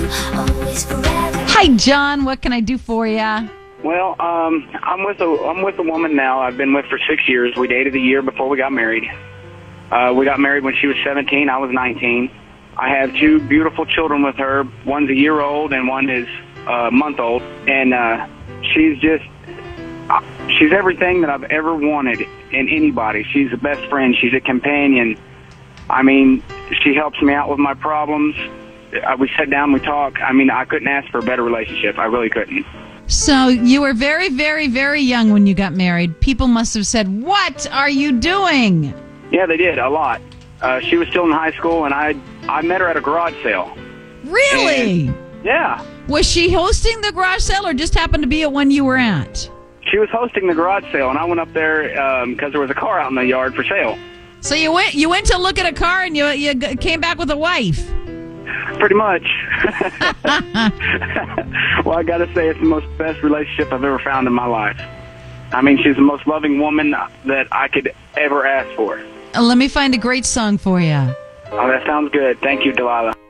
Hi, John. What can I do for you? Well, I'm with a woman now. I've been with for 6 years. We dated a year before we got married. We got married when she was 17. I was 19. I have two beautiful children with her. One's a year old and one is a month old. And she's everything that I've ever wanted in anybody. She's a best friend. She's a companion. I mean, she helps me out with my problems. We sit down, we talk. I mean, I couldn't ask for a better relationship. I really couldn't. So you were very, very, very young when you got married. People must have said, "What are you doing?" Yeah, they did, a lot. She was still in high school, and I met her at a garage sale. Really? And, yeah. Was she hosting the garage sale or just happened to be at one you were at? She was hosting the garage sale, and I went up there because there was a car out in the yard for sale. So you went to look at a car and you came back with a wife? Pretty much. Well, I got to say, it's the best relationship I've ever found in my life. I mean, she's the most loving woman that I could ever ask for. Let me find a great song for you. Oh, that sounds good. Thank you, Delilah.